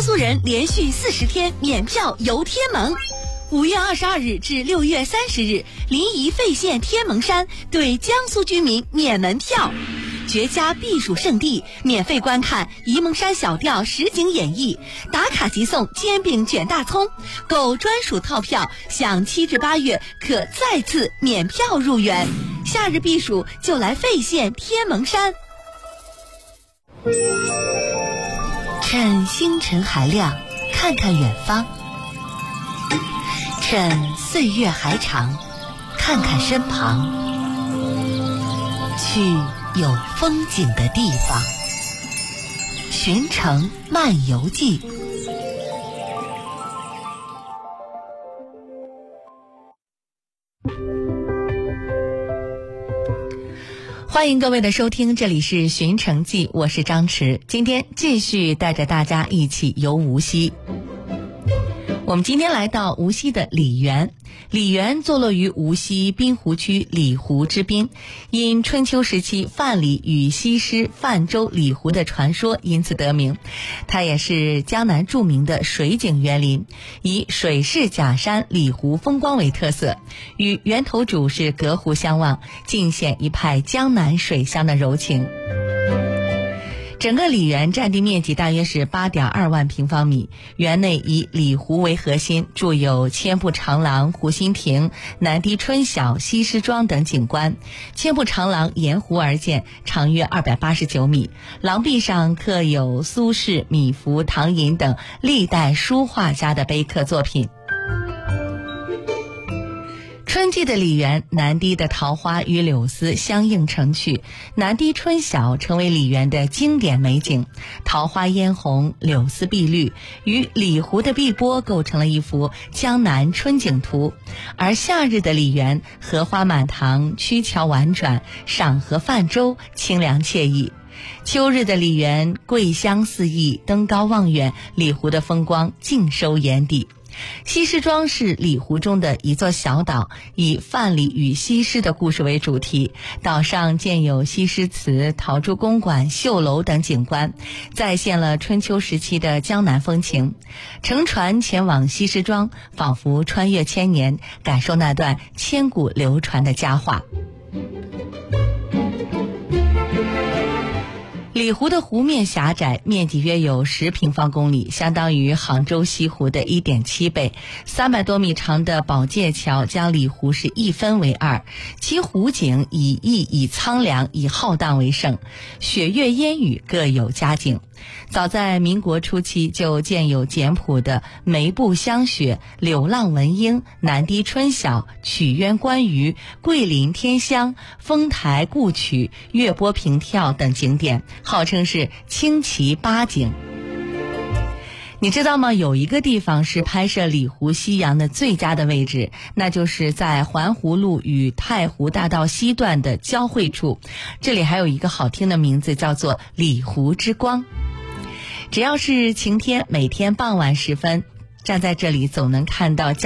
苏人连续40天免票游天门。5月22日至6月30日，临沂费县天门山对江苏居民免门票。绝佳避暑胜地，免费观看沂蒙山小调实景演绎，打卡即送煎饼卷大葱，购专属套票享7至8月可再次免票入园。夏日避暑就来费县天门山。趁星辰还亮，看看远方；趁岁月还长，看看身旁。去有风景的地方，寻城漫游记。欢迎各位的收听，这里是寻城记，我是张弛。今天继续带着大家一起游无锡。我们今天来到无锡的李园。李园坐落于无锡滨湖区李湖之滨，因春秋时期范蠡与西施泛舟李湖的传说因此得名。它也是江南著名的水景园林，以水势假山李湖风光为特色，与源头主是隔湖相望，尽显一派江南水乡的柔情。整个李园占地面积大约是8.2万平方米，园内以李湖为核心，筑有千步长廊、湖心亭、南堤春晓、西施庄等景观。千步长廊沿湖而建，长约289米，廊壁上刻有苏轼、米芾、唐寅等历代书画家的碑刻作品。春季的李园，南堤的桃花与柳丝相映成趣，南堤春晓成为李园的经典美景，桃花嫣红，柳丝碧绿，与李湖的碧波构成了一幅江南春景图。而夏日的李园，荷花满堂，曲桥婉转，赏荷泛舟，清凉惬意。秋日的李园，桂香四溢，登高望远，李湖的风光尽收眼底。西施庄是李湖中的一座小岛，以范蠡与西施的故事为主题，岛上建有西施祠、陶朱公馆、绣楼等景观，再现了春秋时期的江南风情。乘船前往西施庄，仿佛穿越千年，感受那段千古流传的佳话。李湖的湖面狭窄，面积约有10平方公里，相当于杭州西湖的1.7倍。300多米长的宝界桥将李湖是一分为二，其湖景以逸、以苍凉、以浩荡为胜，雪月烟雨各有佳景。早在民国初期就建有简朴的梅步香雪、柳浪闻莺、南堤春晓、曲渊观鱼、桂林天香、丰台故曲、月波平跳等景点，号称是清奇八景。你知道吗？有一个地方是拍摄李湖夕阳的最佳的位置，那就是在环湖路与太湖大道西段的交汇处。这里还有一个好听的名字，叫做李湖之光。只要是晴天，每天傍晚时分，站在这里总能看到